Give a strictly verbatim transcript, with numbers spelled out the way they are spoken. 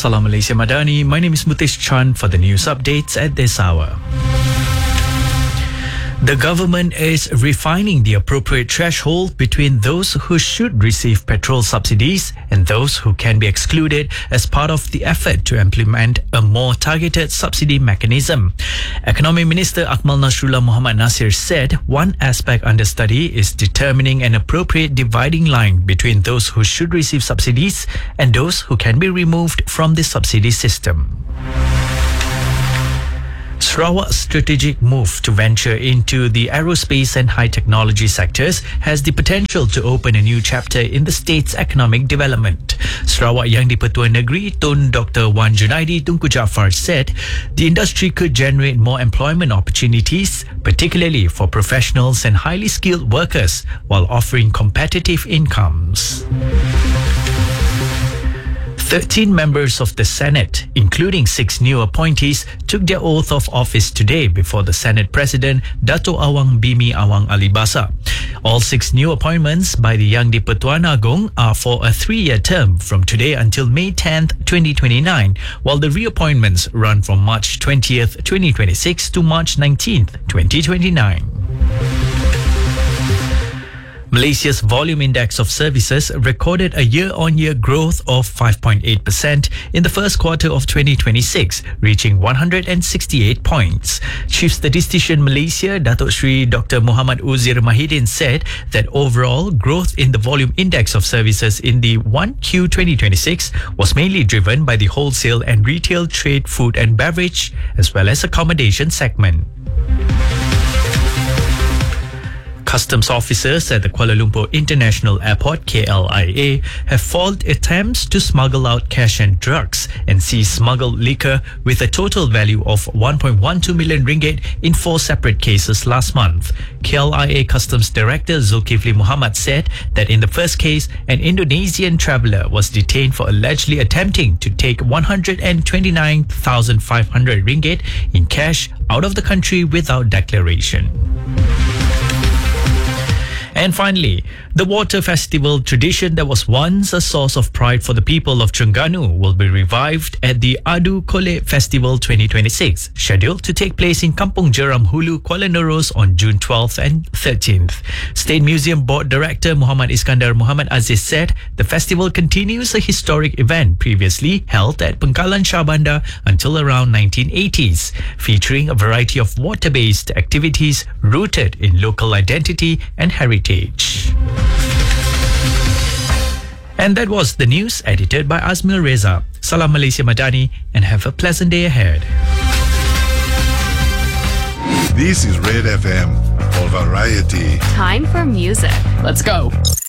Salam Malaysia Madani. My name is Mutesh Chan for the news updates at this hour. The government is refining the appropriate threshold between those who should receive petrol subsidies and those who can be excluded as part of the effort to implement a more targeted subsidy mechanism. Economy Minister Akmal Nasrullah Muhammad Nasir said one aspect under study is determining an appropriate dividing line between those who should receive subsidies and those who can be removed from the subsidy system. Sarawak's strategic move to venture into the aerospace and high technology sectors has the potential to open a new chapter in the state's economic development. Sarawak Yang di-Pertua Negeri Tun Doctor Wan Junaidi Tunku Jaafar said the industry could generate more employment opportunities, particularly for professionals and highly skilled workers, while offering competitive incomes. thirteen members of the Senate, including six new appointees, took their oath of office today before the Senate President Dato' Awang Bimi Awang Alibasa. All six new appointments by the Yang di-Pertuan Agong are for a three-year term from today until May tenth, twenty twenty-nine, while the reappointments run from March twentieth, twenty twenty-six to March nineteenth, twenty twenty-nine. Malaysia's volume index of services recorded a year-on-year growth of five point eight percent in the first quarter of twenty twenty-six, reaching one hundred sixty-eight points. Chief Statistician Malaysia, Datuk Sri Doctor Muhammad Uzir Mahidin said that overall growth in the volume index of services in the one Q twenty twenty-six was mainly driven by the wholesale and retail trade, food and beverage, as well as accommodation segment. Customs officers at the Kuala Lumpur International Airport K L I A have foiled attempts to smuggle out cash and drugs and seized smuggled liquor with a total value of one point one two million ringgit in four separate cases last month. K L I A Customs Director Zulkifli Muhammad said that in the first case, an Indonesian traveller was detained for allegedly attempting to take one hundred twenty-nine thousand five hundred ringgit in cash out of the country without declaration. And finally, the water festival tradition that was once a source of pride for the people of Terengganu will be revived at the Adu Kolek Festival twenty twenty-six, scheduled to take place in Kampung Jeram Hulu, Kuala Nerus on June twelfth and thirteenth. State Museum Board Director Muhammad Iskandar Muhammad Aziz said the festival continues a historic event previously held at Pengkalan Shah Bandar until around nineteen eighties, featuring a variety of water-based activities rooted in local identity and heritage. And that was the news edited by Azmil Reza. Salam Malaysia Madani and have a pleasant day ahead. This is Red F M for variety. Time for music. Let's go.